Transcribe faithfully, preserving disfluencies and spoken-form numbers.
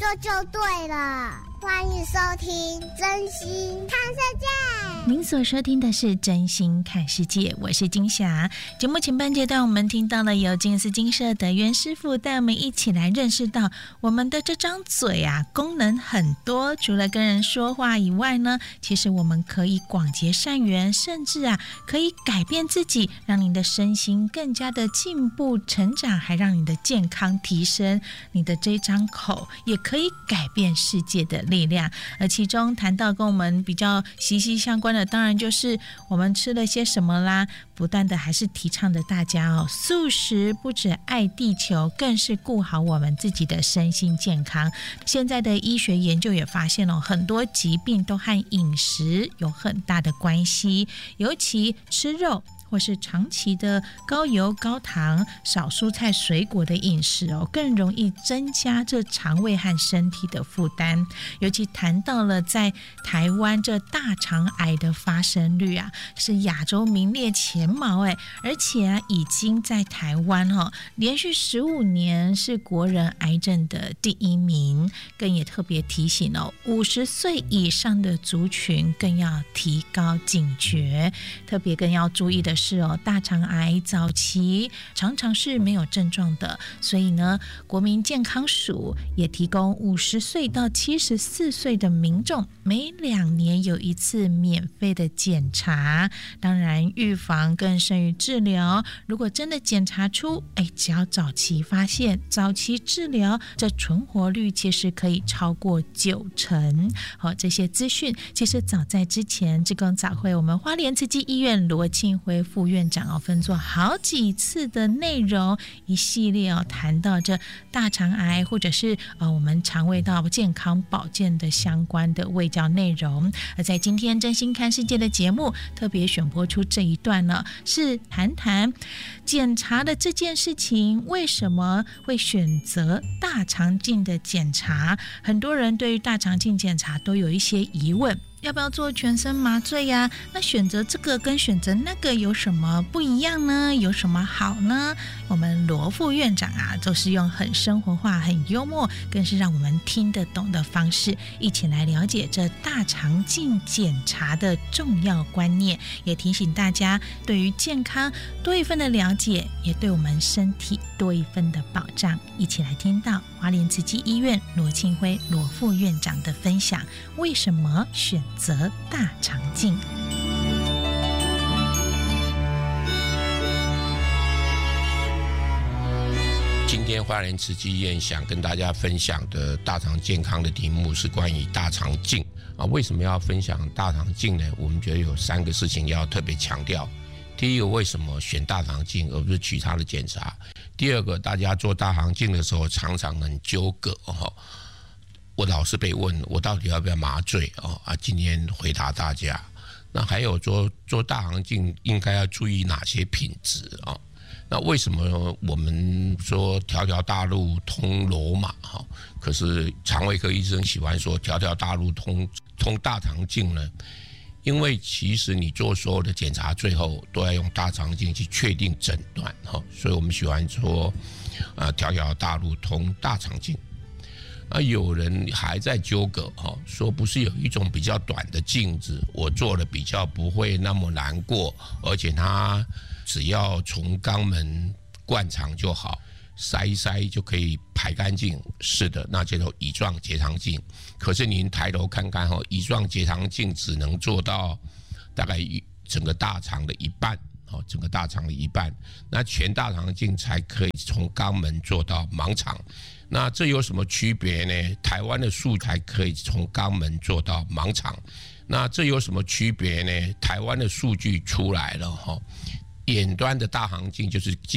就对了。欢迎收听真心看世界。 您所收听的是真心看世界，我是金霞。节目前半阶段我们听到了由金丝金社德元师傅带我们一起来认识到我们的这张嘴啊功能很多，除了跟人说话以外呢，其实我们可以广结善缘，甚至啊可以改变自己，让您的身心更加的进步成长，还让你的健康提升。你的这张口也可以改变世界的力量。而其中谈到跟我们比较息息相关的，当然就是我们吃了些什么啦，不断的还是提倡着大家哦，素食不止爱地球，更是顾好我们自己的身心健康。现在的医学研究也发现了很多疾病都和饮食有很大的关系，尤其吃肉或是长期的高油高糖少蔬菜水果的饮食哦，更容易增加这肠胃和身体的负担。尤其谈到了在台湾这大肠癌的发生率啊，是亚洲名列前茅哎，而且啊已经在台湾哦连续十五年是国人癌症的第一名。更也特别提醒哦，五十岁以上的族群更要提高警觉，特别更要注意的是哦，大肠癌早期常常是没有症状的，所以呢，国民健康署也提供五十岁到七十四岁的民众每两年有一次免费的检查。当然，预防更胜于治疗。如果真的检查出，哎，只要早期发现、早期治疗，这存活率其实可以超过九成。好，这些资讯其实早在之前志工早会，我们花莲慈济医院罗庆辉副院长哦，分做好几次的内容，一系列哦谈到这大肠癌或者是呃我们肠胃道健康保健的相关的卫教内容。而在今天真心看世界的节目，特别选播出这一段呢，是谈谈检查的这件事情，为什么会选择大肠镜的检查？很多人对于大肠镜检查都有一些疑问。要不要做全身麻醉呀？那选择这个跟选择那个有什么不一样呢？有什么好呢？我们罗副院长啊，都是用很生活化、很幽默，更是让我们听得懂的方式，一起来了解这大肠镜检查的重要观念，也提醒大家对于健康多一份的了解，也对我们身体多一份的保障。一起来听到花莲慈济医院罗庆辉罗副院长的分享，为什么选择大肠镜？ 今天花莲慈济医院想跟大家分享的大肠健康的题目是关于大肠镜啊。为什么要分享大肠镜呢？我们觉得有三个事情要特别强调。第一个，为什么选大肠镜而不是其他的检查？第二个，大家做大肠镜的时候常常很纠葛哦。我老是被问我到底要不要麻醉哦啊，今天回答大家。那还有做做大肠镜应该要注意哪些品质啊？那为什么我们说条条大路通罗马哈？可是肠胃科医生喜欢说条条大路通通大肠镜呢？因为其实你做所有的检查，最后都要用大肠镜去确定诊断哈，所以我们喜欢说，啊，条条大路通大肠镜。啊，有人还在纠葛哈，说不是有一种比较短的镜子，我做了比较不会那么难过，而且它只要从肛门灌肠就好，塞一塞就可以排干净。是的，那叫做乙状结肠镜。可是您抬头看看哈，乙状结肠镜只能做到大概整个大肠的一半，哦，整个大肠的一半。那全大肠镜才可以从肛门做到盲肠。那这有什么区别呢？台湾的数才可以从肛门做到盲肠。那这有什么区别呢？台湾的数据出来了哈，远端的大肠镜就是镜